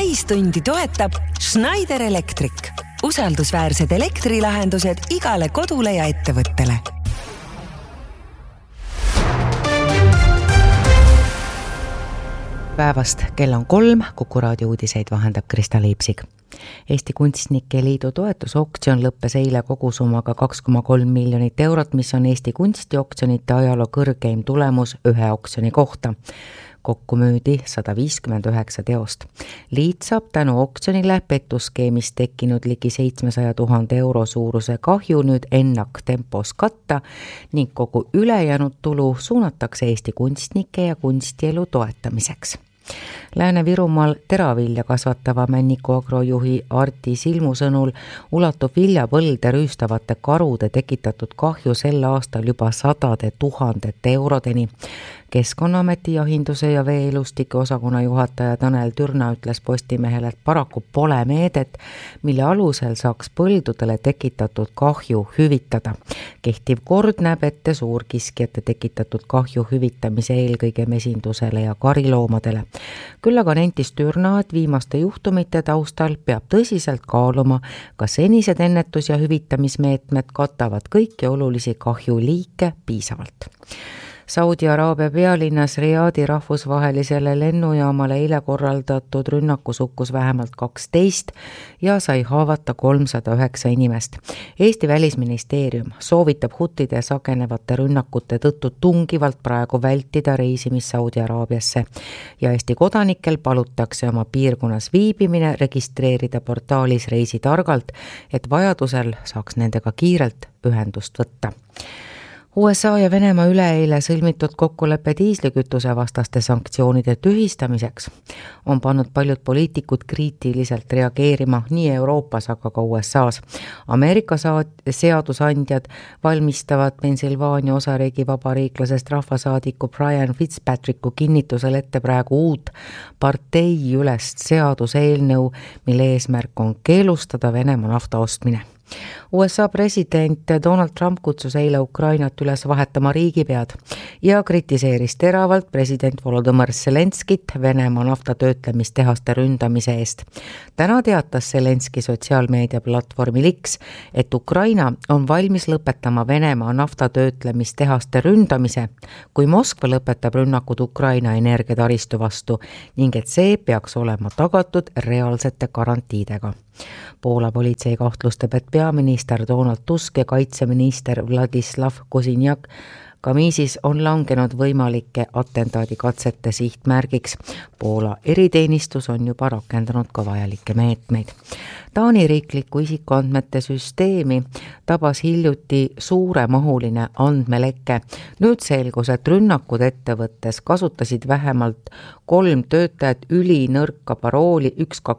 täistundi toetab Schneider Electric. Usaldusväärsed elektrilahendused igale kodule ja ettevõttele. Päevast kell on 3, Kuku raadio uudiseid vahendab Krista Liipsig. Eesti Kunstnike Liidu toetusoktsioon lõppes eile kogusummaga 2,3 miljonit eurot, mis on Eesti kunstioktsionite ajaloo kõrgeim tulemus ühe oktsiooni kohta. Kokku müüdi 159 teost. Liit saab tänu oktsionile pettuskeemist tekkinud ligi 700 000 euro suuruse kahju nüüd ennaktempos katta ning kogu ülejäänud tulu suunatakse Eesti kunstnike ja kunstielu toetamiseks. Lääne-Virumaal teravilja kasvatava Männiku agrojuhi Arti Silmu sõnul ulatub viljapõlde rüüstavate karude tekitatud kahju sel aastal juba 100 000 eurodeni. Keskkonnaameti jahinduse ja veeelustike osakonna juhataja Tanel Türna ütles Postimehele, et paraku pole meedet, mille alusel saaks põldudele tekitatud kahju hüvitada. Kehtiv kord näeb ette suurkiskjate tekitatud kahju hüvitamise eelkõige mesindusele ja kariloomadele. Küll aga nentis Türna, et viimaste juhtumite taustal peab tõsiselt kaaluma, kas senised ennetus- ja hüvitamismeetmed katavad kõiki olulisi kahjuliike piisavalt. Saudi Araabia pealinnas Riadi rahvusvahelisele lennujaamale eile korraldatud rünnakus hukkus vähemalt 12 ja sai haavata 309 inimest. Eesti välisministeerium soovitab hutide sagenevate rünnakute tõttu tungivalt praegu vältida reisimist Saudi Araabiasse ja Eesti kodanikel palutakse oma piirkonnas viibimine registreerida portaalis Reisi targalt, et vajadusel saaks nendega kiirelt ühendust võtta. USA ja Venemaa üleeile sõlmitud kokkuleppe diislikütuse vastaste sanktsioonide tühistamiseks on pannud paljud poliitikud kriitiliselt reageerima nii Euroopas, aga ka USAs. Ameerika seadusandjad valmistavad Pennsylvania osariigi vabariiklasest rahvasaadiku Brian Fitzpatricku kinnitusel ette praegu uut parteiülest seaduseelnõu, mille eesmärk on keelustada Venemaa nafta ostmine. USA president Donald Trump kutsus eile Ukrainat üles vahetama riigipead ja kritiseeris teravalt president Volodõmõr Zelenskit Venemaa naftatöötlemistehaste ründamise eest. Täna teatas Zelenski sotsiaalmeedia platvormil X, et Ukraina on valmis lõpetama Venemaa naftatöötlemistehaste ründamise, kui Moskva lõpetab rünnakud Ukraina energiataristu vastu ning et see peaks olema tagatud reaalsete garantiidega. Poola politsei kahtlustab, et peaminister Donald Tusk ja kaitseminister Vladislav Kozinjak Kamiisis on langenud võimalike atentaadikatsete sihtmärgiks. Poola eriteenistus on juba rakendanud ka vajalikke meetmeid. Taani riikliku isikuandmete süsteemi tabas hiljuti suuremahuline andmeleke. Nüüd selgus, et rünnakud ettevõttes kasutasid vähemalt 3 töötajat ülinõrka parooli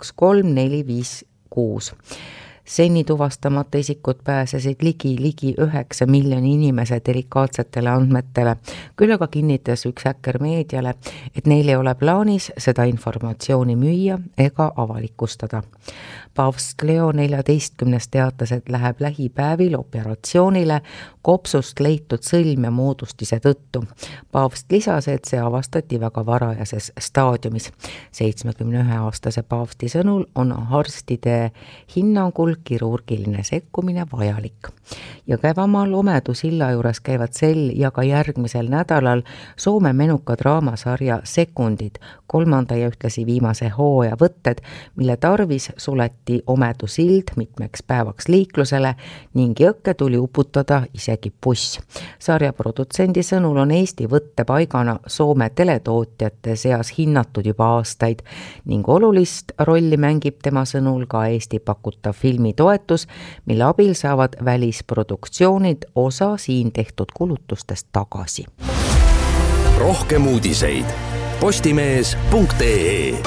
123456. Seni tuvastamata isikud pääsesid ligi 9 miljoni inimese delikaatsetele andmetele. Küll aga kinnitas üks häkker meediale, et neil ei ole plaanis seda informatsiooni müüa ega avalikustada. Paavst Leo 14. teatas, et läheb lähipäevil operatsioonile kopsust leitud sõlme moodustise tõttu. Paavst lisas, et see avastati väga varajases staadiumis. 71-aastase paavsti sõnul on arstide hinnangul kirurgiline sekkumine vajalik. Jõgevamaal Omedu silla juures käivad sel ja ka järgmisel nädalal Soome menuka draamasarja Sekundid, 3. ja ühtlasi viimase hooaja võtted, mille tarvis suleti Omedu sild mitmeks päevaks liiklusele ning jõkke tuli uputada isegi buss. Sarja produtsendi sõnul on Eesti võttepaigana Soome teletootjate seas hinnatud juba aastaid ning olulist rolli mängib tema sõnul ka Eesti pakutav filmitoetus, mille abil saavad välisproduktsioonid osa siin tehtud kulutustest tagasi. Rohkem uudiseid postimees.ee.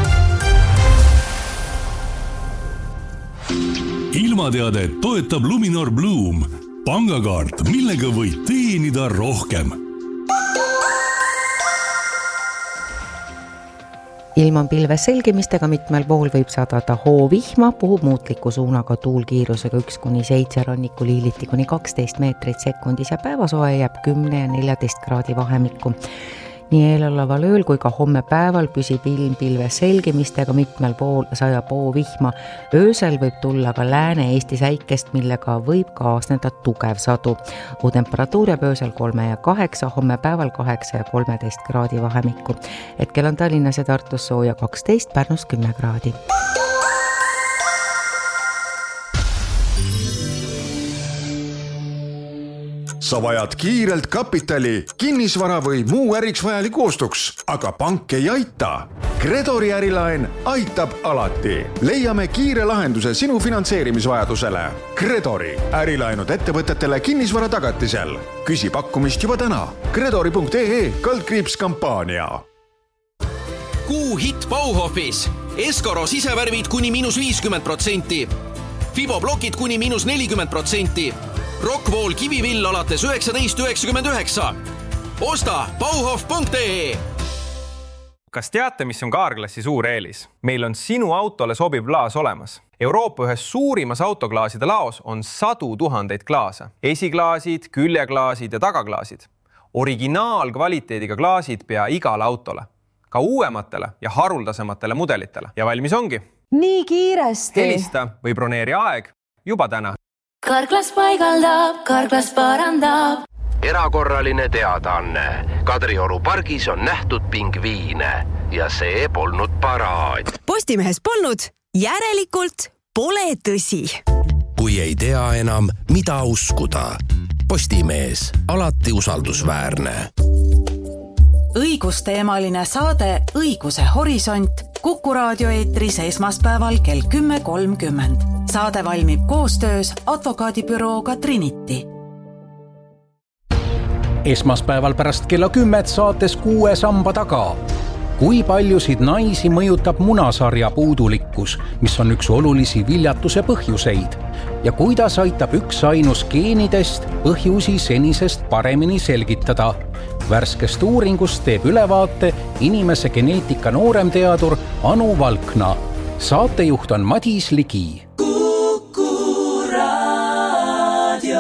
Ilmateade toetab Luminor Bloom, pangakaart, millega võid teenida rohkem. Ilm on pilves selgimistega, mitmel pool võib sadada hoovihma, puhub muutliku suunaga tuulkiirusega 1-7 rannikul hiiliti kuni 12 meetrit sekundis ja päevasoe jääb 10 ja 14 kraadi vahemikku. Nii eeloleval ööl kui ka homme päeval püsib ilm pilves selgimistega, mitmel pool sajab vihma. Öösel võib tulla ka Lääne-Eesti säikest, millega võib kaasneda tugev sadu. Temperatuur jääb öösel 3 ja 8, homme päeval 8 ja 13 kraadi vahemikku. Hetkel on Tallinnas ja Tartus sooja 12, Pärnus 10 kraadi. Sa vajad kiirelt kapitali, kinnisvara või muu äriks vajaliku ostuks, aga pank ei aita. Gredori ärilaen aitab alati. Leiame kiire lahenduse sinu finantseerimisvajadusele. Gredori ärilaenud ettevõtetele kinnisvara tagatisel. Küsi pakkumist juba täna. Gredori.ee/kampaania. Kuu hitt Bauhofis. Eskaro sisevärvid kuni -50%. Fiboblokid kuni -40%. Rockwool kivivill alates 19,99. Osta bauhof.ee. Kas teate, mis on Carglassi suur eelis? Meil on sinu autole sobiv klaas olemas. Euroopa ühes suurimas autoklaaside laos on 100 000 klaase. Esiklaasid, küljeklaasid ja tagaklaasid. Originaalkvaliteediga klaasid pea igale autole. Ka uuematele ja haruldasematele mudelitele. Ja valmis ongi. Nii kiiresti. Helista või broneeri aeg juba täna. Carglass paigaldab, Carglass parandab. Erakorraline teadaanne. Kadrioru pargis on nähtud pingviine ja see polnud paraad. Postimehes polnud, järelikult pole tõsi. Kui ei tea enam, mida uskuda. Postimees, alati usaldusväärne. Õigusteemaline saade Õiguse horisont Kuku raadio eetris esmaspäeval kell 10.30. Saade valmib koostöös advokaadibürooga Trinity. Esmaspäeval pärast kella 10 saates 6 samba taga. Kui paljusid naisi mõjutab munasarja puudulikkus, mis on üks olulisi viljatuse põhjuseid? Ja kuidas aitab üks ainus geenidest põhjusi senisest paremini selgitada? Värskest uuringust teeb ülevaate inimese geneetika nooremteadur Anu Valkna. Saatejuht on Madis Ligi. Kuku raadio.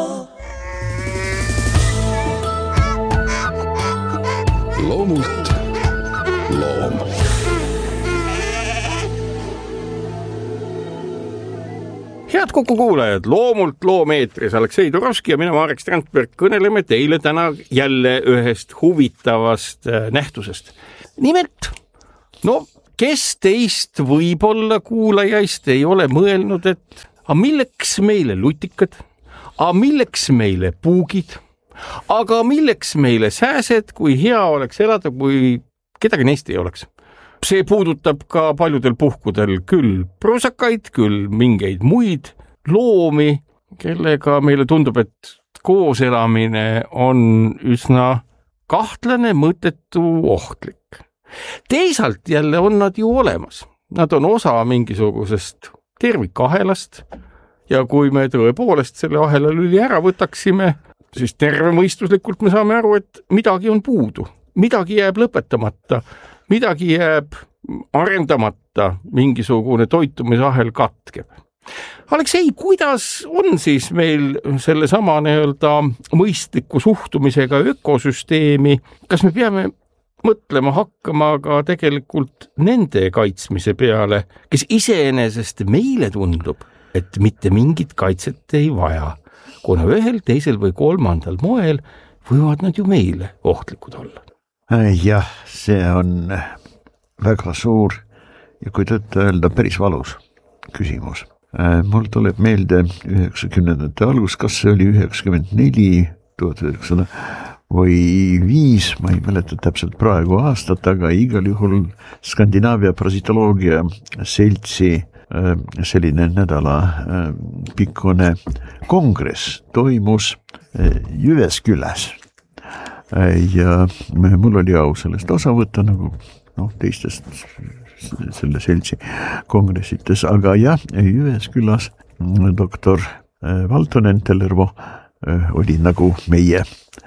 Loomult loom. Head Kuku kuulajad, Loomult loom eetris Aleksei Turovski ja mina Marek Strandberg kõneleme teile täna jälle ühest huvitavast nähtusest. Nimelt, kes teist võib-olla kuulajaist ei ole mõelnud, et milleks meile lutikad, milleks meile puugid, aga milleks meile sääsed, kui hea oleks elada, kui kedagi neist ei oleks. See puudutab ka paljudel puhkudel küll prusakaid, küll mingeid muid loomi, kellega meile tundub, et koos elamine on üsna kahtlane, mõttetu, ohtlik. Teisalt jälle on nad ju olemas. Nad on osa mingisugusest tervikahelast ja kui me tõepoolest selle ahela lüli ära võtaksime, siis tervemõistuslikult me saame aru, et midagi on puudu, midagi jääb lõpetamata, midagi jääb arendamata, mingisugune toitumisahel katkeb. Aleksei, kuidas on siis meil selle sama mõistliku suhtumisega ökosüsteemi? Kas me peame mõtlema hakkama ka tegelikult nende kaitsmise peale, kes iseenesest meile tundub, et mitte mingit kaitset ei vaja, kuna ühel, teisel või kolmandal moel võivad nad ju meile ohtlikud olla? Jah, see on väga suur ja kui tõtta öelda päris valus küsimus. Mul tuleb meelde 90. algus, kas see oli 94, 1900 või 5, ma ei mäleta täpselt praegu aastat, aga igal juhul Skandinaavia parasitoloogia seltsi selline nädala pikkune kongress toimus Jyväskyläs. Ja mul oli au sellest osa võtta nagu teistest selle seltsi kongressites, aga jah, Jyväskyläs doktor Valtonen Tellervo oli nagu meie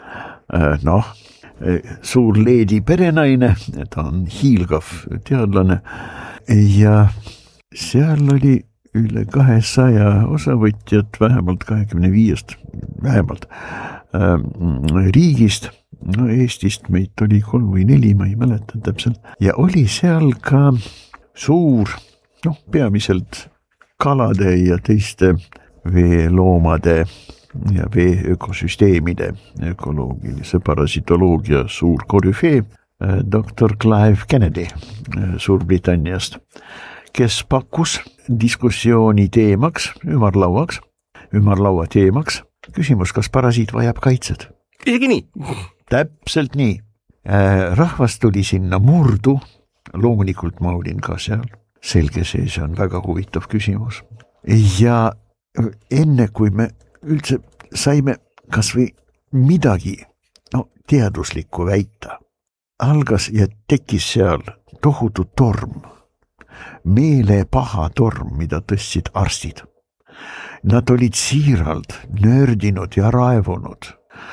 suur leedi perenaine, ta on hiilgav teadlane ja seal oli üle 200 osavõtjat, vähemalt 25 riigist no Eestist meid oli 3 või 4, ma ei mäleta täpselt. Ja oli seal ka suur, peamiselt kalade ja teiste veeloomade ja veeökosüsteemide ökoloogilise parasitoloogia suur korüfee, doktor Clive Kennedy Suurbritanniast, kes pakkus diskussiooni teemaks, ümarlaua teemaks, küsimus, kas parasiit vajab kaitset. Isegi nii? Täpselt nii. Rahvas tuli sinna murdu, loomulikult ma olin ka seal. Selge see on väga huvitav küsimus. Ja enne kui me üldse saime kas või midagi teaduslikku väita, algas ja tekkis seal tohutu torm, meelepaha torm, mida tõstsid arstid. Nad olid siiralt nördinud ja raevunud.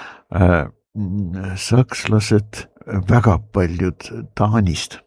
Sakslased, väga paljud Taanist,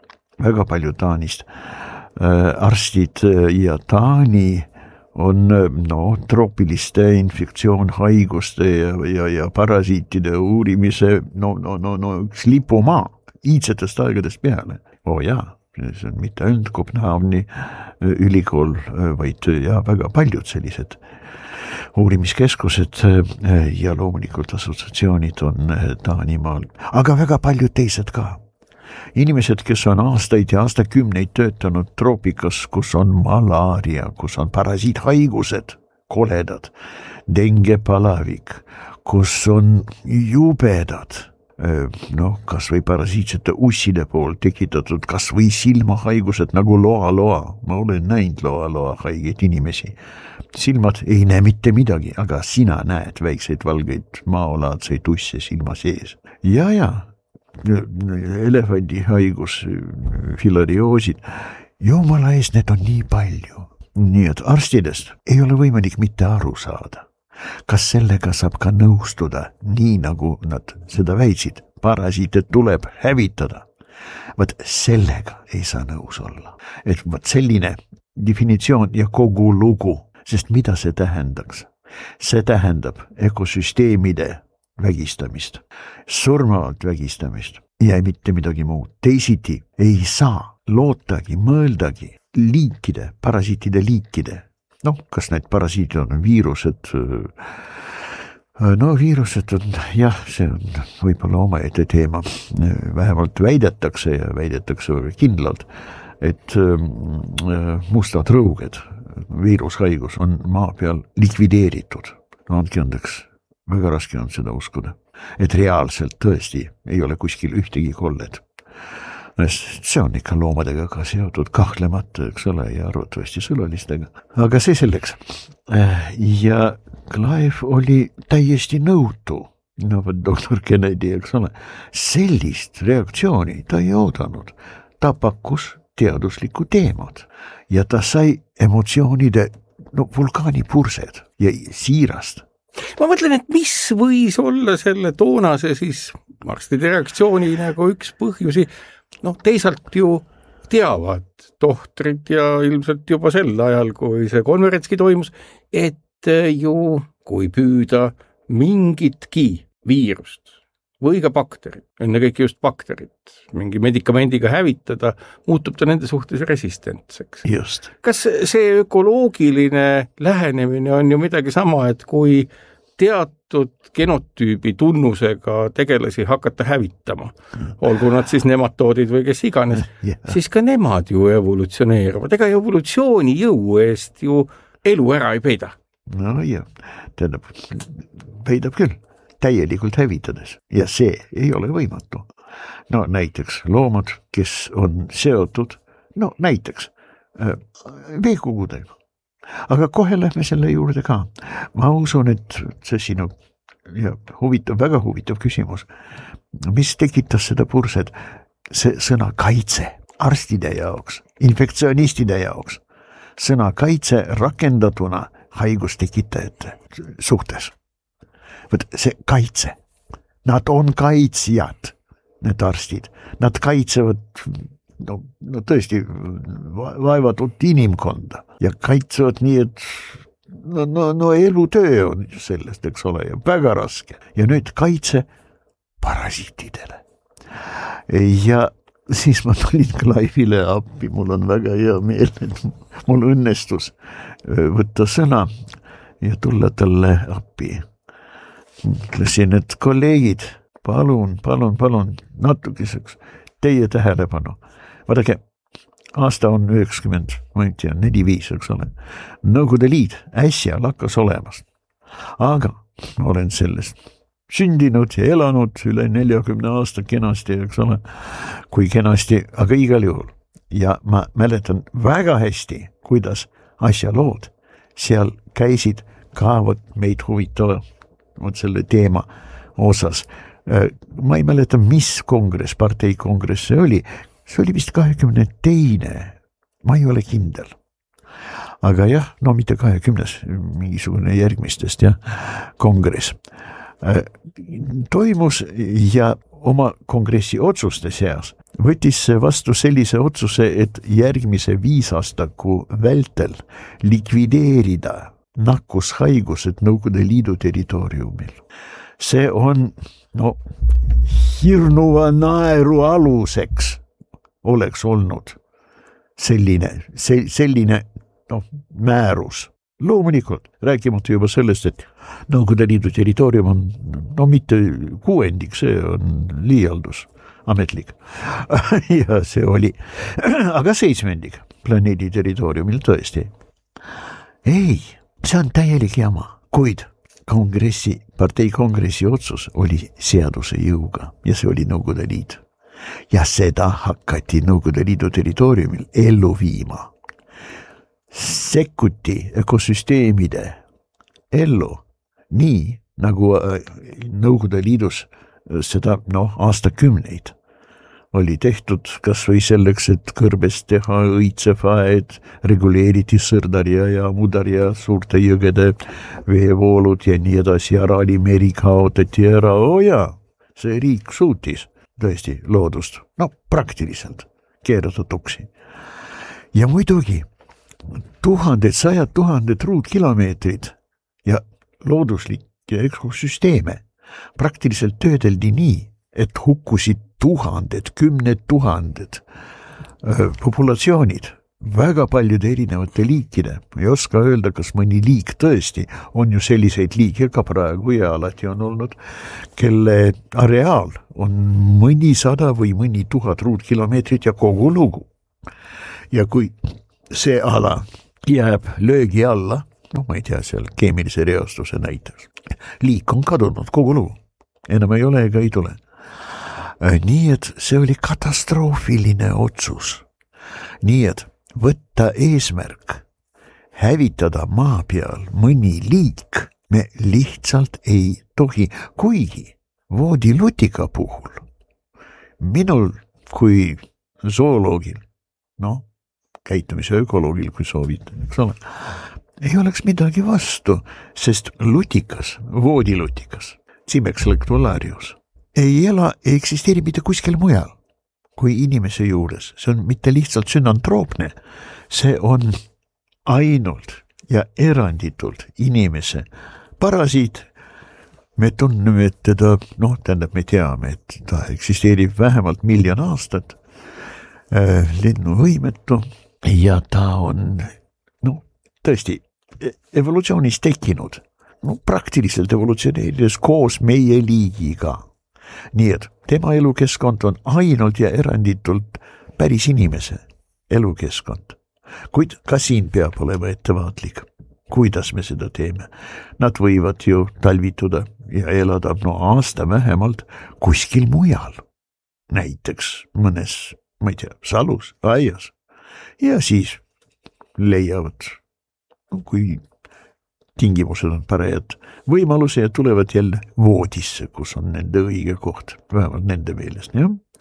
arstid ja Taani on troopiliste infektsioonhaiguste ja parasiitide uurimise üks lipumaa iidsetest aegadest peale. See on mitte ainult Kopenhaageni ülikool, vaid väga paljud sellised uurimiskeskused ja loomulikult assotsiatsioonid on Taanimaal, aga väga paljud teised ka. Inimesed, kes on aastaid ja aastakümneid töötanud troopikas, kus on malaaria, kus on parasiithaigused, koledad, dengepalavik, kus on jubedad, kas või parasiitsete usside pool tekitatud, kas või silmahaigused nagu loa. Ma olen näinud loa haigeid inimesi. Silmad ei näe mitte midagi, aga sina näed väikseid valgeid maolaadseid usse silma sees. Ja. Elefandi haigus, filarioosid, jumala ees, need on nii palju. Nii et arstidest ei ole võimalik mitte aru saada. Kas sellega saab ka nõustuda, nii nagu nad seda väitsid, parasiite tuleb hävitada. Vaat sellega ei saa nõus olla. Et vaat selline definitsioon ja kogu lugu, sest mida see tähendaks? See tähendab ökosüsteemide vägistamist, surmavalt vägistamist ja mitte midagi muud. Teisiti ei saa lootagi, mõeldagi parasiitide liikide. Kas need parasiitid on viirused? Viirused on, see on võib-olla omaette teema. Vähemalt väidetakse kindlalt, et mustad rõuged, viirushaigus on maa peal likvideeritud. Andke andeks. Väga raske on seda uskuda, et reaalselt tõesti ei ole kuskil ühtegi kolled. See on ikka loomadega ka seotud kahlemata, eks ole, ja arvatavasti sõlalistega. Aga see selleks. Ja Clive oli täiesti nõutu, doktor Kennedy, eks ole. Sellist reaktsiooni ta ei oodanud. Ta pakkus teaduslikku teemad ja ta sai emotsioonide vulkaanipursed ja siirast. Ma mõtlen, et mis võis olla selle toonase siis arstide reaktsiooni nagu üks põhjusi, teisalt ju teavad tohtrid ja ilmselt juba sel ajal, kui see konverentski toimus, et ju kui püüda mingitki viirust või ka bakterit, ennekõike just bakterit, mingi medikamendiga hävitada, muutub ta nende suhtes resistentseks. Just. Kas see ökoloogiline lähenemine on ju midagi sama, et kui teatud genotüübi tunnusega tegelasi hakata hävitama, olgu nad siis nematoodid või kes iganes, siis ka nemad ju evolutsioneeruvad. Ega evolutsiooni jõu eest ju elu ära ei peida. Tähendab, peidab küll. Täielikult hävitades ja see ei ole võimatu. Näiteks loomad, kes on seotud, näiteks veekogudega. Aga kohe lähme selle juurde ka. Ma usun, et see sinu väga huvitav küsimus, mis tekitas seda purset, see sõna kaitse arstide jaoks, infektsionistide jaoks, sõna kaitse rakendatuna haigustekitajate suhtes. See kaitse, nad on kaitsjad, need arstid, nad kaitsevad tõesti vaevatut inimkonda ja kaitsevad nii, et elutöö on sellest, eks ole, ja väga raske. Ja nüüd kaitse parasiitidele. Ja siis ma tulin Clive'ile appi, mul on väga hea meel, et mul õnnestus võtta sõna ja tulla talle appi. Ütlesin, et kolleegid, palun natukeseks teie tähelepanu. Vaadake, aasta on 90, ma ei tea, 4-5, eks ole. Nõukogude Liit äsja lakkas olemas. Aga olen sellest sündinud ja elanud üle 40 aasta kenasti, eks ole, kui kenasti, aga igal juhul. Ja ma mäletan väga hästi, kuidas asjalood seal käisid ka meid huvitava selle teema osas. Ma ei mäleta, mis kongress, partei kongress see oli vist 22. Ma ei ole kindel. Aga jah, no mitte 20, mingisugune järgmistest kongress. Toimus ja oma kongressi otsuste seas võttis vastu sellise otsuse, et järgmise 5 aastaku vältel likvideerida nakkushaigused Nõukogude Liidu territooriumil. See on hirnuva naeru aluseks oleks olnud selline määrus. Loomulikult, rääkimata juba sellest, et Nõukogude Liidu territoorium on mitte 6, see on liialdus, ametlik. Ja see oli, aga 7 planeedi territooriumil tõesti. Ei, see on täielik jama, kuid partei kongressi otsus oli seaduse jõuga ja see oli Nõukogude Liit. Ja seda hakati Nõukogude Liidu territooriumil ellu viima. Sekkuti ökosüsteemide ellu nii, nagu Nõukogude Liidus seda aastakümneid oli tehtud kas või selleks, et kõrbest teha õitsefaed, reguleeriti Sõrdarja ja Mudarja suurte jõgede veevoolud ja nii edasi, Araali meri kaotati ära. See riik suutis tõesti loodust, praktiliselt keerata tuksi. Ja muidugi 100 000 ruutkilomeetrid ja looduslikke ökosüsteeme praktiliselt töödeldi nii, et hukkusid 1000, 10 000 populatsioonid, väga paljude erinevate liikide. Ei oska öelda, kas mõni liik tõesti on ju selliseid liike ka praegu ja alati on olnud, kelle areaal on mõnisada või mõni 1000 ruutkilomeetrit ja kogu lugu. Ja kui see ala jääb löögi alla, ma ei tea, seal keemilise reostuse näiteks. Liik on kadunud kogu lugu. Enam ei ole ega ei tule. Nii et see oli katastroofiline otsus. Nii et võtta eesmärk hävitada maa peal mõni liik me lihtsalt ei tohi, kuigi voodilutika puhul minul kui zooloogil, käitumise ökoloogil, kui soovid, eks ole, ei oleks midagi vastu, sest lutikas, voodilutikas, Cimex lectularius, ei eksisteeri mitte kuskil mujal kui inimese juures. See on mitte lihtsalt sünantroopne, see on ainult ja eranditult inimese parasiit. Me tunneme, et teda, me teame, et ta eksisteerib vähemalt 1 000 000 aastat, linnuvõimetu ja ta on tõesti evolutsioonis tekkinud, praktiliselt evolutsioneerides koos meie liigiga. Nii et tema elukeskkond on ainult ja eranditult päris inimese elukeskkond. Kuid ka siin peab olema ettevaatlik, kuidas me seda teeme. Nad võivad ju talvituda ja elada aasta vähemalt kuskil mujal. Näiteks mõnes, ma ei tea, salus, aias. Ja siis leiavad, kui tingimused on parajad võimaluse ja tulevad jälle voodisse, kus on nende õige koht, vähemalt nende meelest.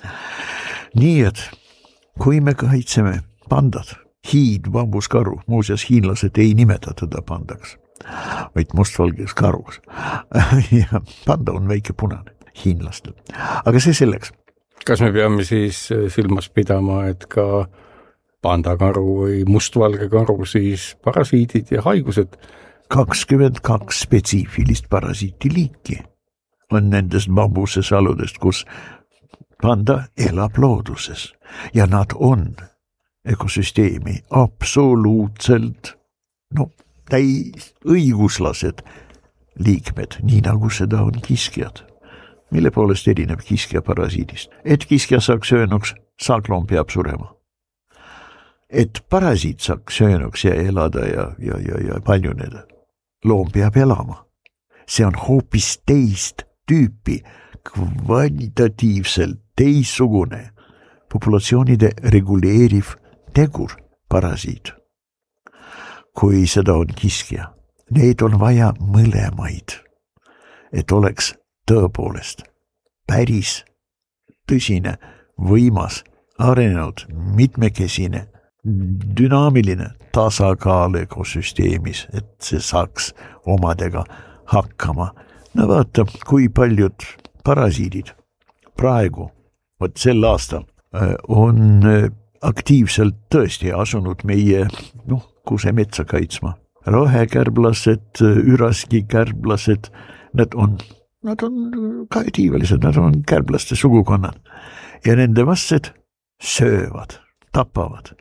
Nii et kui me kaitseme pandad, hiidbambuskaru, muuseas hiinlased ei nimeta teda pandaks, vaid mustvalges karuks. Ja panda on väike punane hiinlastel. Aga see selleks. Kas me peame siis silmas pidama, et ka pandakaru või mustvalge karu siis parasiidid ja haigused? 22 spetsiifilist parasiitiliiki on nendest bambusesaludest, kus panda elab looduses ja nad on ökosüsteemi absoluutselt täis õiguslased liikmed, nii nagu seda on kiskjad. Mille poolest erineb kiskja parasiidist? Et kiskja saaks söönuks, saakloom peab surema. Et parasiit saaks söönuks ja elada ja paljuneda, loom peab elama. See on hoopis teist tüüpi, kvalitatiivselt teissugune populatsioonide reguleeriv tegur parasiit. Kui seda on kiskja, neid on vaja mõlemaid, et oleks tõepoolest päris tõsine, võimas, arenenud, mitmekesine, dünaamiline tasakaal ökosüsteemis, et see saaks omadega hakkama. No vaata, kui paljud parasiidid praegu, sel aastal, on aktiivselt tõesti asunud meie kusemetsa kaitsma. Rohekärblased, üraskikärblased, nad on kaetiivalised, nad on kärblaste sugukonnad ja nende vastsed söövad, tapavad.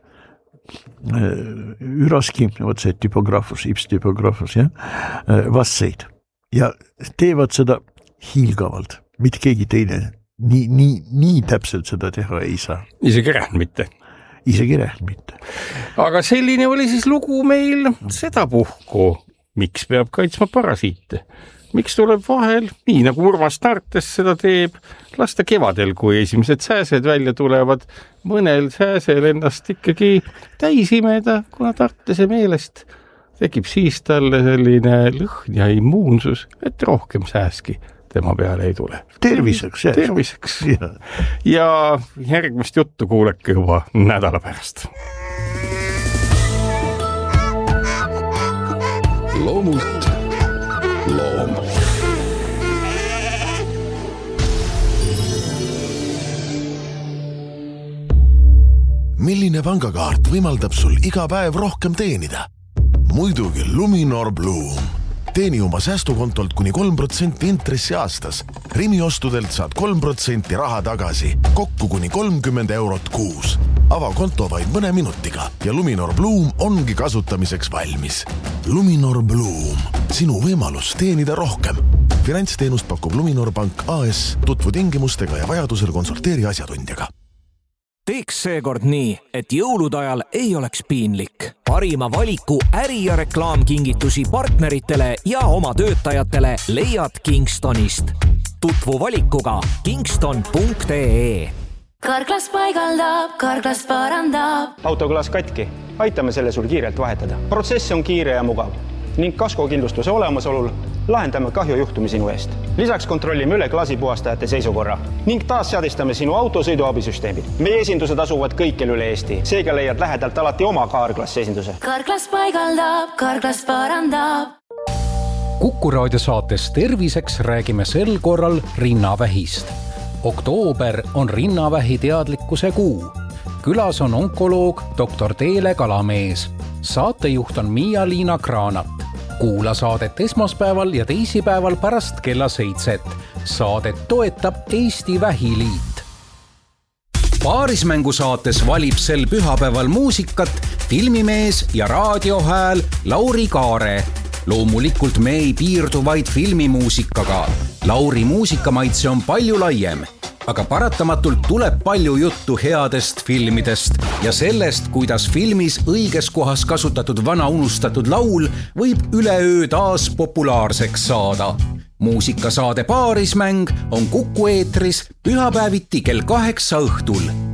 Üraski, see ipstypografus, vastseid ja teevad seda hiilgavalt, mitte keegi teine nii täpselt seda teha ei saa. Isegi rähn mitte. Aga selline oli siis lugu meil sedapuhku. Miks peab kaitsma parasiite? Miks tuleb vahel, nii nagu Urmas Tartes seda teeb, lasta kevadel, kui esimesed sääsed välja tulevad, mõnel sääsel ennast ikkagi täis imeda, kuna Tartese meelest tekib siis talle selline lõhn ja immuunsus, et rohkem sääski tema peale ei tule. Terviseks. Ja järgmist juttu kuuleke juba nädala pärast. Loomult loom. Milline pangakaart võimaldab sul iga päev rohkem teenida? Muidugi Luminor Bloom. Teeni oma säästukontolt kuni 3% intressi aastas. Rimi ostudelt saad 3% raha tagasi, kokku kuni 30 eurot kuus. Ava konto vaid mõne minutiga ja Luminor Bloom ongi kasutamiseks valmis. Luminor Bloom, sinu võimalus teenida rohkem. Finantsteenust pakub Luminor Pank AS, tutvu tingimustega ja vajadusel konsulteeri asjatundjaga. Teeks seekord nii, et jõulude ajal ei oleks piinlik. Parima valiku äri- ja reklaamkingitusi partneritele ja oma töötajatele leiad Kingstonist. Tutvu valikuga kingston.ee. Karklas paigaldab, Karklas parandab. Autoklaas katki. Aitame selle sul kiirelt vahetada. Protsess on kiire ja mugav ning kaskokindlustuse olemasolul lahendame kahjujuhtumi sinu eest. Lisaks kontrollime üle klaasipuhastajate seisukorra ning taas seadistame sinu autosõiduabisüsteemid. Meie esindused asuvad kõikjal üle Eesti. Seega leiad lähedalt alati oma Karklas esinduse. Karklas paigaldab, Karklas parandab. Kuku raadio saates Terviseks räägime sel korral rinnavähist. Oktoober on rinnavähi teadlikkuse kuu. Külas on onkoloog Dr. Teele Kalamees. Saatejuht on Miia-Liina Kraanat. Kuula saadet esmaspäeval ja teisipäeval pärast kella 7. Saadet toetab Eesti Vähiliit. Paarismängu saates valib sel pühapäeval muusikat filmimees ja raadiohääl Lauri Kaare. Loomulikult me ei piirdu vaid filmimuusikaga. Lauri muusikamaitse on palju laiem, aga paratamatult tuleb palju juttu headest filmidest ja sellest, kuidas filmis õiges kohas kasutatud vana unustatud laul võib üleöö taas populaarseks saada. Muusikasaade Paarismäng on Kuku eetris pühapäeviti kell 8 õhtul.